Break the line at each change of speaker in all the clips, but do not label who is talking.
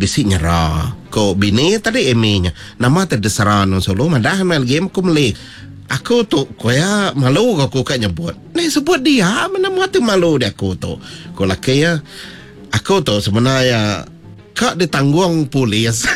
bisi nyera. Ko bini tadi eminya. Nama tadi serano solo madah main game aku melik. Aku tu kaya malu aku kan nyebut. Ni sebut dia mana mati malu dia aku tu. Ko laki ya. Aku tu sebenarnya kak ditanggung polis.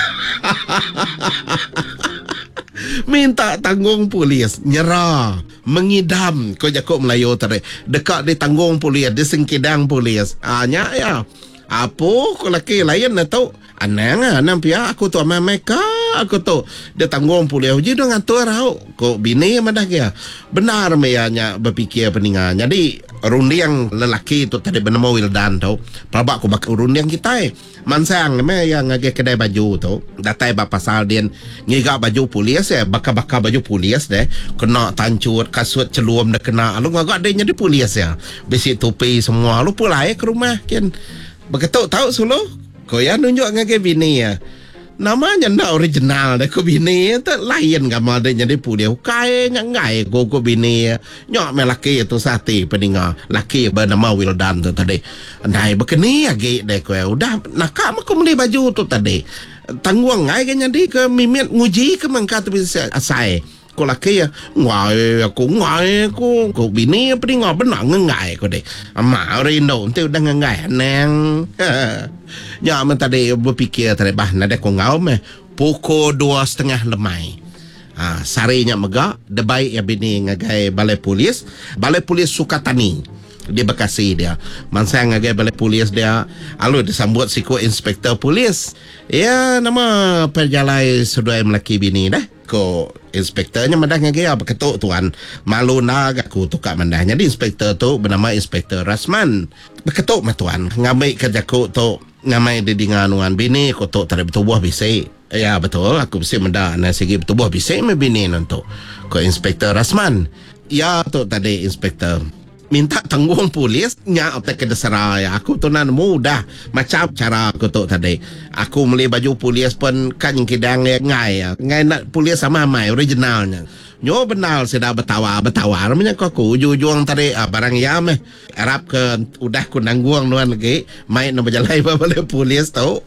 Minta tanggung polis, nyerah, mengidam. Kau jakuk Melayu tadi. Dekat ditanggung polis, disengkidang polis. Nya ya. Apa kau laki lain na tau? Anang pia aku tu ama mereka aku tu dia tanggung polis je dengan tu rau. Kau bini mana dia? Benar meyanya berfikir peningan. Jadi rundiang lelaki tu tadi bernama Wildan tu. Pelabak aku bakal rundiang kita mansang me yang ngage kedai baju tu. Datai ba pasal dia ngiga baju polis baka-baka baju polis deh. Kena tancut kasut celuam dah kena. Lu ngagak dia jadi polis ya. Besi topi semua lu pulai ke rumah kan. Begitu tahu solo kau yang nunjuk ngake bini ya. Namanya ndak original dah ko bini tu lain gambar dia jadi polis. Kai ngai ko bini nyok melaki itu sati peninga laki bernama Wildan tu tadi. Andai begini agi deh ko udah nak aku beli baju tu tadi. Tanggung ngai kan jadi ke mimit nguji ke mangkat bisa asai. Ko laki ya ngai aku ko bini peninga benar ngai ko deh. Ama rindo tu udah ngai neng. Ya, man tadi berfikir tadi bah nada ko ngau me pukul 2:30 lemai. Sarinya megak debai ya bini ngagai balai polis Sukatani di Bekasi dia. Masa ngagai balai polis dia alu disambut siku inspektor polis. Ya nama perjalai sudah melaki bini dah. Ko inspektornya madah ngagai apa ketuk tuan malu nag aku tukar mandah. Jadi inspektor tu bernama Inspektor Rasman. Beketuk matuan ngambil kerja ko tu ngamai di dinganuan bini ko tu tadi bertubuh bisik. Ya betul aku bisik mendak na segi bertubuh bisik me bini nanti. Ko Inspektor Rasman. Ya tu tadi inspektor minta tanggung polis nya apa ke desara ya aku tu nan mudah macam cara aku tu tadi aku beli baju polis pun kan kidang ngai nak polis sama mai originalnya nyo benar sudah betawar namanya aku ujung tadi barang ya meh Arab ke udah ku nangguang nuan lagi main no berjalai balik polis tau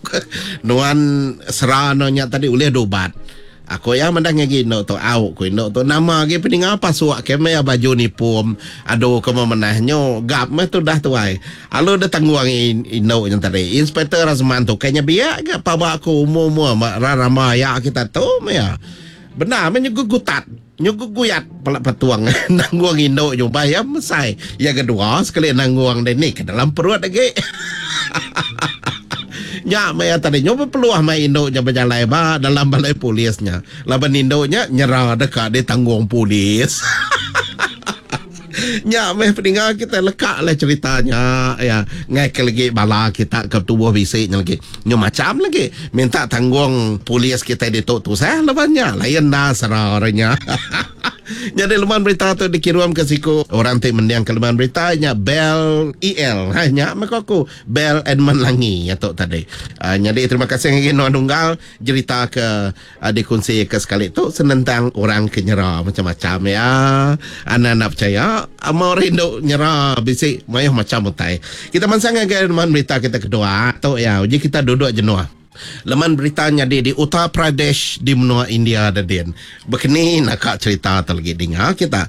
nuan serano nya tadi ulih dobat. Aku yang mendang lagi nak tu au ku nak tu nama lagi pening apa suak keme baju ni pum aduh kemo menahnya gap meh tu dah tuai alu dah tangguang ino yang tadi Inspektor Razman tu kayaknya biak ke apa aku umur rarama ya kita tu ya benar menyugutat nyuguyat pelak petuang nangguang ino jumpa ya mesai yang kedua sekali nangguang ni ke dalam perut lagi. Ya, maya tadi nyoba peluang main indoknya berjalan dalam balai polisnya. Laban indoknya nyerah dekat dia tanggung polis. Ya, meh peninggal kita lekak lah ceritanya. Ya, ngai ke lagi bala kita ke tubuh bisiknya lagi. Nyo macam lagi minta tanggung polis kita dituk tu saya labannya. Lain dah serarnya. Jadi leman berita tu dikirim ke siku orang tu mendiang ke leman beritanya Bel EL hanya makaku Bel Edmund Langi ya tu tadi. Jadi terima kasih lagi Nuan Dunggal cerita ke dikongsi ke sekali tu senentang orang kenyera macam-macam ya. Anak-anak percaya mau rindu nyera bisik mayah macam mutai. Kita mansang lagi leman berita kita kedua tu ya. Jadi kita duduk jenuh. Leman beritanya di Uttar Pradesh di benua India ada din. Begini nak cerita terlagi dengar kita.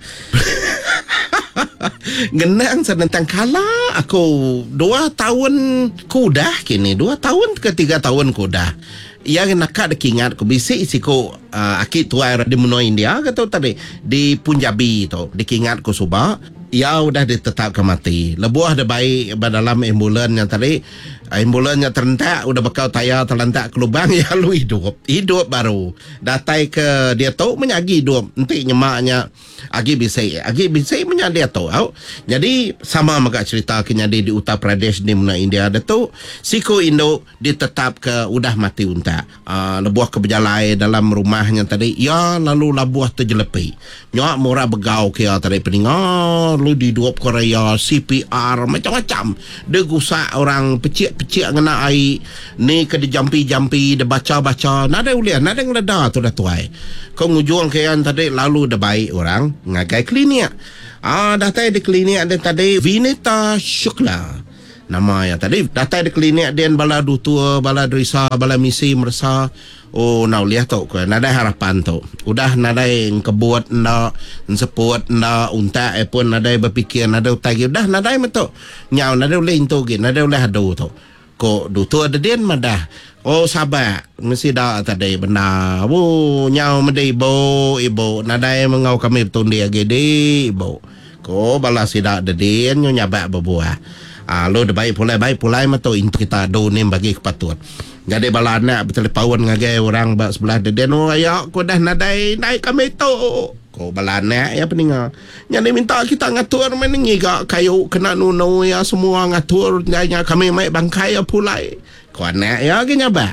Genang senentang kala aku 2 tahun kudah kini 2 tahun ke 3 tahun kudah. Yang nak ingat ku bisik isiku akik tuai di benua India kata tadi di Punjabi tu dikingat ku subah ya udah ditetapkan mati. Lebuah ada baik dalam ambulan yang tadi ambulannya terentak udah bakal tayar terlentak ke lubang ya lu hidup baru datai ke dia tahu menyagi hidup nanti nyemaknya agi bisai menya dia tahu jadi sama maka cerita kenyadi di Uttar Pradesh di mana India ada tu siku Indo ditetap ke udah mati unta lebuah ke berjalai dalam rumahnya tadi ya lalu labuah terjelepi nyak murah begau ke tadi peningar lu di duop Korea CPR macam-macam dia gusak orang pecik ngena air ni ke dijampi-jampi dia baca-baca nada ulian nada ngeleda tu dah tuai kau ngujung kayan tadi lalu dah baik orang ngagai klinik dah tadi di klinik ada tadi Vinita Shukla Nama ya tadi datang di klinik dia bala dutua, bala derisa, bala misi merasa nak lihat tu kan nadai harapan tu. Udah nadai kebut nak seput nak unta pun nadai berfikir nadai utagi udah nadai metu. Nyau nadai lain tu gin nadai oleh adu tu. Ko dutua den madah. Oh sabar mesti dah tadi benar. Nyau medai ibu nadai mengau kami betul dia gede ibu. Ko bala sidak den nyo nyabak berbuah. Lo dah baik pulai matu kita do ni bagi kepatut. Jadi bala anak betul pawan ngagai orang bak sebelah dia no ayak ko dah nadai naik kami tu. Ko bala anak ya peninga. Nyani minta kita ngatur meningi gak kayu kena nuno ya semua ngatur nya kami mai bangkai ya pulai. Ko anak ya genya ba.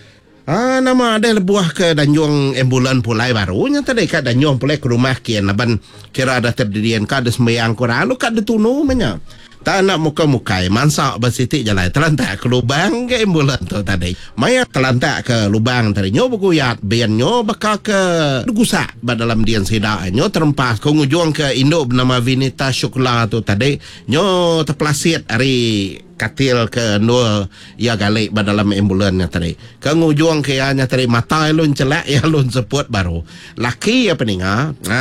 Nama ada buah ke danjung ambulan pulai baru nya tadi ka danjung pulai ke rumah kian laban kira ada terdirian ka ada sembayang ko lalu ka ada tunu menya. Tak nak muka-mukai mansak bersitik jalan terlantak ke lubang ke ambulan tu tadi. Maya terlantak ke lubang tadi nyo berguyat bian nyo bakal ke gusak dalam dian sida nyo terempas ke ngujung ke induk bernama Vinita Shukla tu tadi nyo terpelasit hari katil ke nur ya galik dalam ambulannya tadi. Ke ngujung ke nya tadi mata lun celak ya lun seput baru. Laki apa ni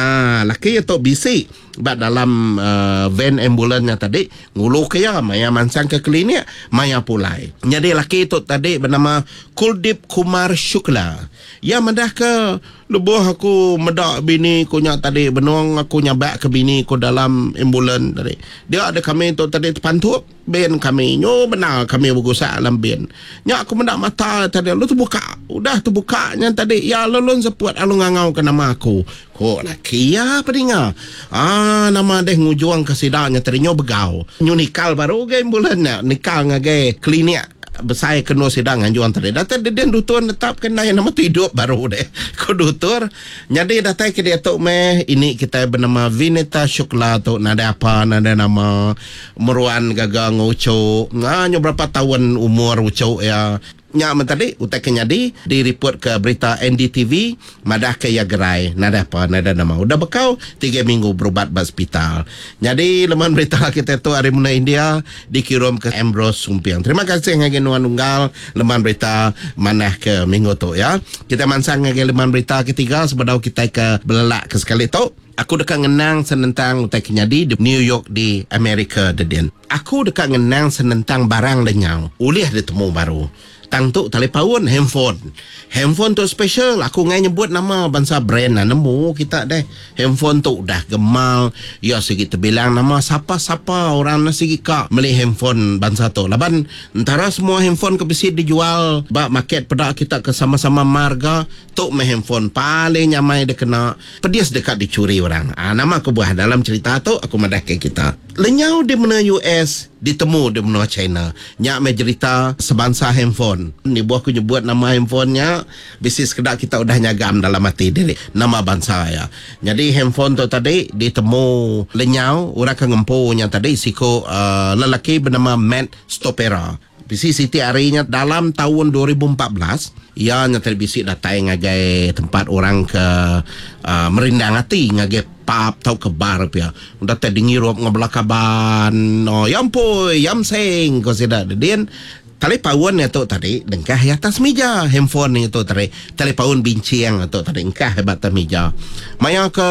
laki itu bisik dalam van ambulannya tadi ngulu ke ya maya mansang ke klinik maya pulai. Jadi laki itu tadi bernama Kuldip Kumar Shukla. Ya mendah ke lebuh aku medak bini ku nya tadi benong aku nyabak ke bini ku dalam ambulan tadi. Dia ada kami tu tadi terpantup ben kami nyo benar kami bergusak dalam ben. Nya aku mendak mata tadi lu tu buka. Udah tu buka nya tadi ya lulun seput alu ngangau ke nama aku. Ko laki ya pedinga. Nama deh ngujuang ke sidaknya tadi nyo begau. Nyo nikal baru ke ambulan nikal ngage klinik besai kena sidang anjuan tadi datang dia dutur tetap kena yang nama hidup baru deh ko dutur jadi datang ke dia tu meh ini kita bernama Vinita Shukla tu nada apa nada nama meruan gaga ngucu nganyo berapa tahun umur ucu ya nya tadi utak nyadi di report ke berita NDTV madah ke ya gerai nada apa nada nama udah bekau 3 minggu berubat di hospital. Jadi leman berita kita tu hari muna India dikirim ke Ambrose Sumpiang. Terima kasih ngagi nuan unggal leman berita manah ke minggu tu ya. Kita mansang ngagi leman berita ketiga sebadau kita ke belak ke sekali tu. Aku dekat ngenang senentang utak nyadi di New York di Amerika dedin. Aku dekat ngenang senentang barang lenyau. Ulih ditemu baru. Tang tu telefon handphone tu special aku ngai nyebut nama bangsa brand nemu kita deh handphone tu dah gemal ya segi terbilang nama siapa orang nasi ka beli handphone bangsa tu laban antara semua handphone ke besi dijual bak market pada kita ke sama-sama marga tu me handphone paling nyamai dia kena pedias dekat dicuri orang nama aku buah dalam cerita tu aku madah ke kita lenyau di mana US ditemu di benua China nyak me cerita sebangsa handphone ni buah aku nyebut nama handphonenya bisnis kedak kita udah nyagam dalam hati dia nama bangsa ya jadi handphone tu tadi ditemu lenyau orang kengempunya tadi siko lelaki bernama Matt Stopera bisi Siti harinya dalam tahun 2014 ia nyata bisik datang ngagai tempat orang ke merindang hati ngagai pap tau ke bar pia udah tadi ngirup ngebelakaban yam seng kau sedar dia telepon itu tadi dengkah di atas meja handphone itu tadi telepon bincang itu tadi dengkah di atas meja maya ke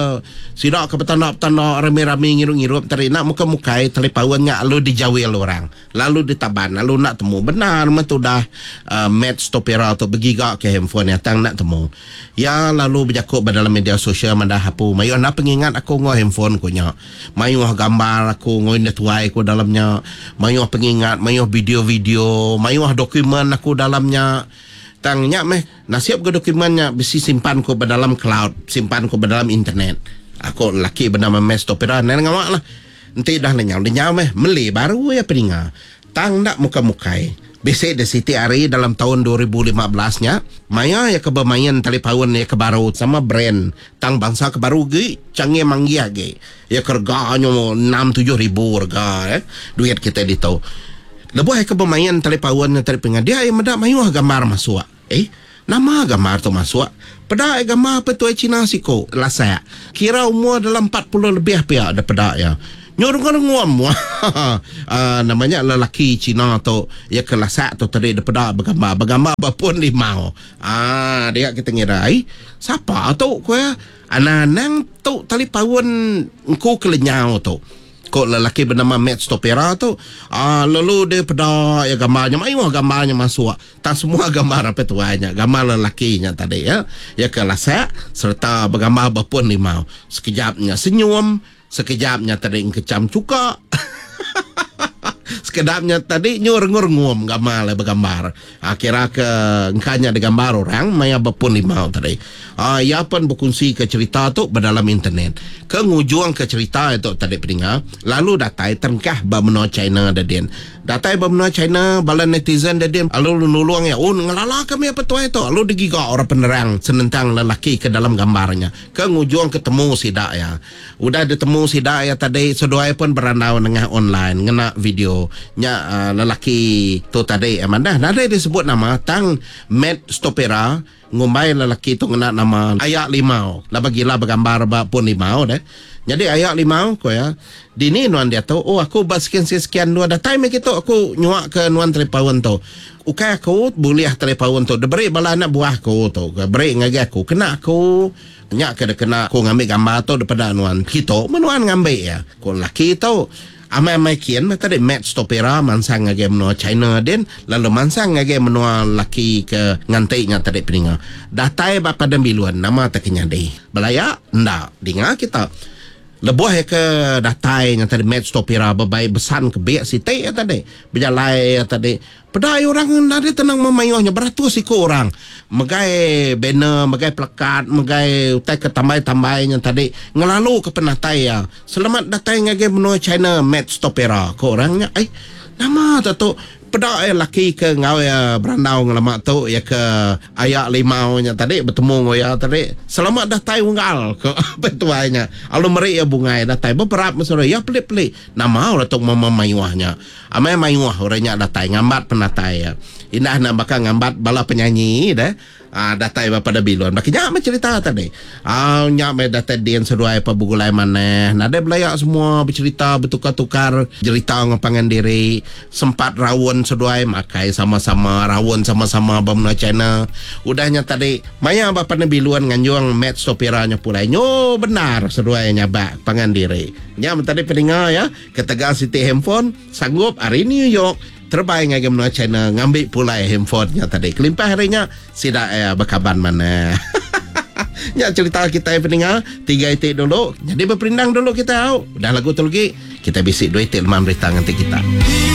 sidak ke petanda-petanda rame-rame ngirup-ngirup tadi nak muka-mukai teleponnya lalu dijawil orang lalu ditaban lalu nak temu benar tu dah Matt Stopera tu bergigak ke handphone yang tang nak temu ya lalu berjakut dalam media sosial mandah hapu mayu nak pengingat aku ngau handphone ku nya mayu gambar aku ngau netwai ku dalamnya mayu pengingat mayu video-video mayu dokumen aku dalamnya tangnya meh nasib ke dokumennya besi simpan ku dalam cloud simpan ku dalam internet aku laki bernama Matt Stopera nang ngawak lah nanti dah lenyau meh meli baru ya peninga tang nak muka-mukai besi de Siti hari dalam tahun 2015-nya maya ya kebermain telepon ya kebaru sama brand tang bangsa kebaru ge canggih manggih ge ya kerganya 6-7 ribu harga duit kita ditau lebuh ya kebermain telepon telepon dia yang medak mayu gambar masuk nama gambar tu masuk pada gambar petua Cina siko lasa kira umur dalam 40 lebih pia ada pada ya nyorong-ngom. Namanya lelaki Cina tu, ya kelasak tu tadi daripada bergambar pun limau. Dia kita ngira, siapa tu kau ya? Anang tu tali pawon ku kelenyau tu. Kok lelaki bernama Matt Stopera tu lalu dia pada ya gambarnya gambarnya masuk tak semua gambar apa tu hanya gambar lelakinya tadi ya kelasak serta bergambar berpun limau sekejapnya senyum sekejapnya tadi kecam cuka sekedapnya tadi ngur-ngum gambar bergambar kira ke engkanya ada gambar orang maya berpun limau tadi ia pun berkongsi ke cerita tu berdalam internet ke ngujung ke cerita itu tadi pendengar lalu datai terengkah bermenua China dadin datai bermenua China bala netizen dadin lalu nulung ya ngelala kami apa tu itu lalu digiga orang penerang senentang lelaki ke dalam gambarnya ke ngujung ketemu sidak ya udah ditemu sidak ya tadi sedoai pun berandau dengan online ngena video nya lelaki tu tadi Amanda nada disebut nama tang Matt Stopera ngumbai lelaki tu ngena nama ayak limau lah bagilah bergambar pun limau deh jadi ayak limau ko ya dini nuan dia tu aku buat sekian dua dah time gitu aku nyuak ke nuan telepon tu ukai aku boleh telepon tu diberi bala anak buah aku tu beri ngagi aku kena aku nyak kena aku ngambil gambar tu daripada nuan kita menuan ngambil ya ko lelaki tu amai kian tadi Matt Stopera mansang ngage menua China den lalu mansang ngage menua laki ke ngantai tadi peninga datai bapa dan biluan nama tak kenyadai belaya ndak dengar kita lebuh ke datai yang tadi Matt Stopera bebai besan ke biak si teh tadi berjalai tadi pedai orang ada tenang memayuhnya beratus ikut orang megai banner megai plakat megai utai ke tambai yang tadi ngelalu ke penatai ya selamat datang ngage menua China Matt Stopera ke orangnya nama tu pedai laki ke ngau ya berandau ngelamak tu ya ke ayak limau nya tadi bertemu ya tadi selamat datai unggal ke apa tu nya alu meri ya bungai datai beberapa mesra ya pelik-pelik nama orang tu memayuhnya amai mayuh orangnya datai ngambat penatai ya indah nak bakal ngambat bala penyanyi dah datai pada biluan bakinya apa cerita tadi nyak me datai dian seduai apa bugulai maneh nada belayak semua bercerita bertukar-tukar cerita ngapangan diri sempat rawon seduai makai sama-sama rawon sama-sama bamna China udahnya tadi maya bapa biluan nganjuang Matt Stopera nya pulai nyo benar seduai nyabak pangan diri nya tadi pendengar ya ketegal City handphone sanggup hari New York terbaik ngagam menua China ngambil pula handphonenya tadi kelimpah harinya sida berkaban mana ya cerita kita pendengar 3 itik dulu jadi berperindang dulu kita udah lagu tu lagi kita bisik 2 itik lemah berita nanti kita